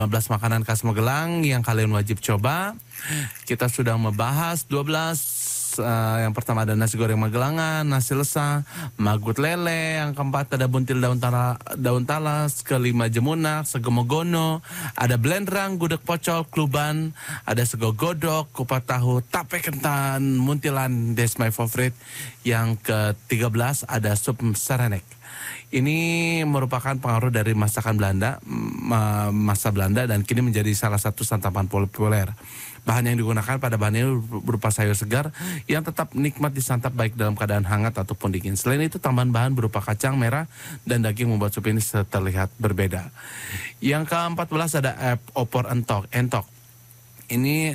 15 makanan khas Magelang yang kalian wajib coba. Kita sudah membahas 12. Yang pertama ada nasi goreng Magelangan, nasi lesa, magut lele. Yang keempat ada buntil daun talas, kelima jemunak, sego mogono, ada blendrang, gudeg pocol, kluban, ada sego godok, kupat tahu, tape kentan, muntilan, that's my favorite. Yang ke-13 ada sup serenek. Ini merupakan pengaruh dari masakan Belanda, masa Belanda, dan kini menjadi salah satu santapan populer. Bahan yang digunakan pada bahan ini berupa sayur segar yang tetap nikmat disantap baik dalam keadaan hangat ataupun dingin. Selain itu tambahan bahan berupa kacang merah dan daging membuat sup ini terlihat berbeda. Yang ke-14 ada opor entok. Ini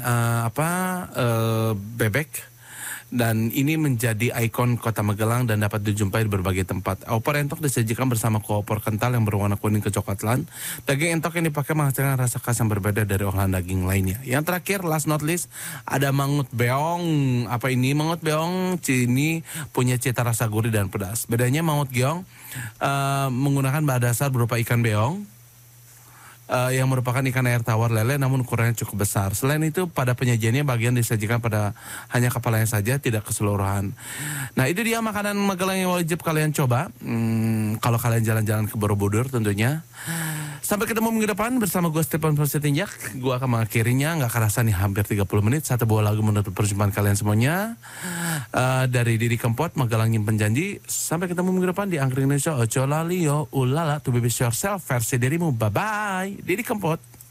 bebek. Dan ini menjadi ikon kota Magelang dan dapat dijumpai di berbagai tempat. Opor entok disajikan bersama opor kental yang berwarna kuning kecoklatan. Daging entok yang dipakai menghasilkan rasa khas yang berbeda dari olahan daging lainnya. Yang terakhir, last not least, ada mangut beong. Apa ini? Mangut beong ini punya cita rasa gurih dan pedas. Bedanya mangut beong menggunakan bahan dasar berupa ikan beong. Yang merupakan ikan air tawar lele namun ukurannya cukup besar. Selain itu pada penyajiannya bagian disajikan pada hanya kepalanya saja, tidak keseluruhan. Nah itu dia makanan Magelang yang wajib kalian coba kalau kalian jalan-jalan ke Borobudur tentunya. Sampai ketemu minggu depan bersama gue Stephen Persetinjak. Gue akan mengakhirinya, gak kerasa nih hampir 30 menit. Satu buah lagu menutup perjumpaan kalian semuanya. Dari Didi Kempot, Magelang Nyimpen Janji. Sampai ketemu minggu depan di Angkring Indonesia. Ojo lali yo, ulala, to be yourself, versi dirimu. Bye-bye. Didi Kempot.